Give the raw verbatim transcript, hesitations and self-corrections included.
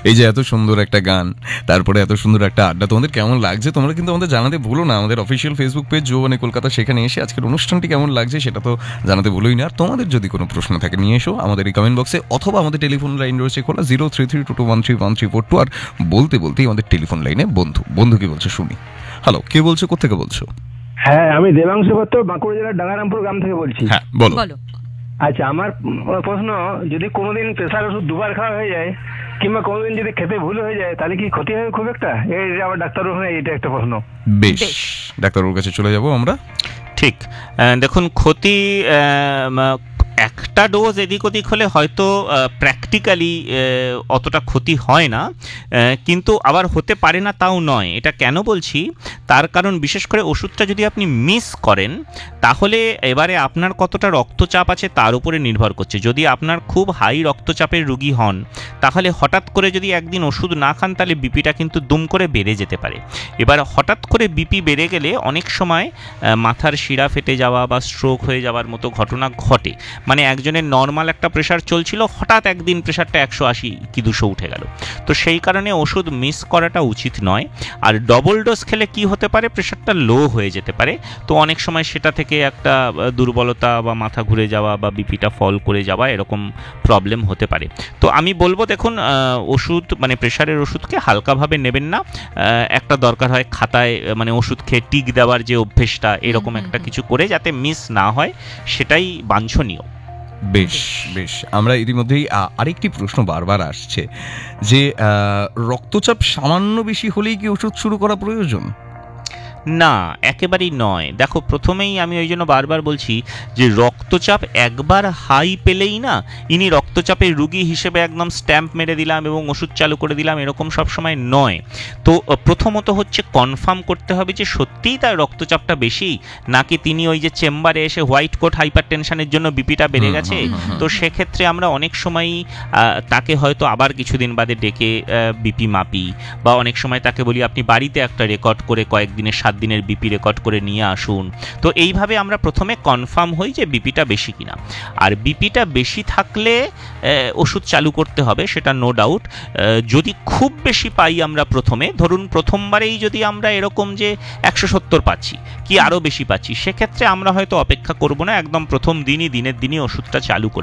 এই যে এত সুন্দর একটা গান, তারপরে এত সুন্দর একটা আড্ডা, তোমাদের কেমন লাগছে তোমরা কিন্তু আমাদের জানাতে ভুলো না। আমাদের অফিসিয়াল ফেসবুক পেজ যৌবনে কলকাতা, সেখানে এসে আজকের অনুষ্ঠানটি কেমন লাগছে সেটা তো জানাতে ভুলোই না। আর তোমাদের যদি কোনো প্রশ্ন থাকে নিয়ে এসো আমাদের এই কমেন্ট বক্সে, অথবা আমাদের টেলিফোন লাইন রয়েছে খোলা zero three three two two one three one three four two. আর বলতে বলতেই আমাদের টেলিফোন লাইনে বন্ধু বন্ধু কি বলছে শুনি। হ্যালো, কে বলছো, কোথেকে বলছো? হ্যাঁ, আমি দেবাংশু পাত্র, বাঁকুড়া জেলার ডাঙ্গারামপুর গ্রাম থেকে বলছি। হ্যাঁ বলো। আচ্ছা, আমার প্রশ্ন, যদি কোনোদিন প্রেসার ওষুধ দুবার খাওয়া হয়ে যায় কিংবা কোনোদিন যদি খেতে ভুল হয়ে যায় তাহলে কি ক্ষতি হবে খুব একটা? এই আমার ডাক্তার ওখানে এটা একটা প্রশ্ন। বেশ, ডাক্তারবাবুর কাছে চলে যাব আমরা। ঠিক, দেখুন ক্ষতি একটা ডোজ এদিক ওদিক হলে হয়তো প্র্যাকটিক্যালি অতটা ক্ষতি হয় না, কিন্তু আবার হতে পারে না তাও নয়। এটা কেন বলছি, তার কারণ বিশেষ করে ওষুধটা যদি আপনি মিস করেন তাহলে এবারে আপনার কতটা রক্তচাপ আছে তার উপরে নির্ভর করছে। যদি আপনার খুব হাই রক্তচাপের রোগী হন তাহলে হঠাৎ করে যদি একদিন ওষুধ না খান তাহলে বিপিটা কিন্তু দুম করে বেড়ে যেতে পারে। এবার হঠাৎ করে বিপি বেড়ে গেলে অনেক সময় মাথার শিরা ফেটে যাওয়া বা স্ট্রোক হয়ে যাওয়ার মতো ঘটনা ঘটে। মানে একজনের নর্মাল একটা প্রেশার চলছিল, হঠাৎ একদিন প্রেশারটা একশো আশি কি দুশো উঠে গেল। তো সেই কারণে ওষুধ মিস করাটা উচিত নয়। আর ডবল ডোজ খেলে কি হতে পারে, প্রেশারটা লো হয়ে যেতে পারে। তো অনেক সময় সেটা থেকে একটা দুর্বলতা বা মাথা ঘুরে যাওয়া বা বিপিটা ফল করে যাওয়া এরকম প্রবলেম হতে পারে। তো আমি বলবো দেখুন, ওষুধ মানে প্রেশারের ওষুধকে হালকাভাবে নেবেন না। একটা দরকার হয় খাতায় মানে ওষুধ খেয়ে টিক দেওয়ার যে অভ্যেসটা, এরকম একটা কিছু করে যাতে মিস না হয়, সেটাই বাঞ্ছনীয়। বেশ বেশ, আমরা ইতিমধ্যেই আরেকটি প্রশ্ন বারবার আসছে যে রক্তচাপ সামান্য বেশি হলেই কি ওষুধ শুরু করা প্রয়োজন? না, একেবারেই নয়। দেখো, প্রথমেই আমি ওই জন্য বারবার বলছি যে রক্তচাপ একবার হাই পেলেই না ইনি রক্তচাপের রুগী হিসেবে একদম স্ট্যাম্প মেরে দিলাম এবং ওষুধ চালু করে দিলাম, এরকম সবসময় নয়। তো প্রথমত হচ্ছে কনফার্ম করতে হবে যে সত্যিই তার রক্তচাপটা বেশি, নাকি তিনি ওই যে চেম্বারে এসে হোয়াইট কোট হাইপার টেনশনের জন্য বিপিটা বেড়ে গেছে। তো সেক্ষেত্রে আমরা অনেক সময়ই তাকে হয়তো আবার কিছুদিন বাদে ডেকে বিপি মাপি, বা অনেক সময় তাকে বলি আপনি বাড়িতে একটা রেকর্ড করে কয়েকদিনের সাত দিনের বিপি রেকর্ড করে নিয়ে আসুন। তো এইভাবে আমরা প্রথমে কনফার্ম হই যে বিপিটা বেশি কিনা। আর বিপিটা বেশি থাকলে ওষুধ চালু করতে হবে, সেটা নো ডাউট। যদি খুব বেশি পাই আমরা প্রথমে, ধরুন প্রথমবারেই যদি আমরা এরকম যে একশো সত্তর পাচ্ছি কি আরও বেশি পাচ্ছি, সেক্ষেত্রে আমরা হয়তো অপেক্ষা করব না, একদম প্রথম দিনই দিনের দিনই ওষুধটা চালু করে